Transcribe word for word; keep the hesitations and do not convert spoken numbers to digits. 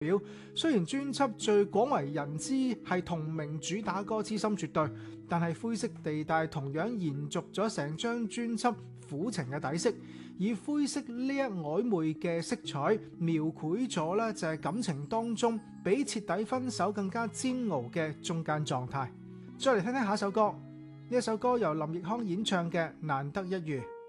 表。雖然專輯最廣為人知係同名主打歌《痴心絕對》，但係灰色地帶同樣延續咗成張專輯苦情嘅底色，以灰色呢一曖昧嘅色彩描繪咗咧就係感情當中比徹底分手更加煎熬嘅中間狀態。再嚟聽聽下一首歌，呢一首歌由林奕匡演唱嘅《難得一遇》。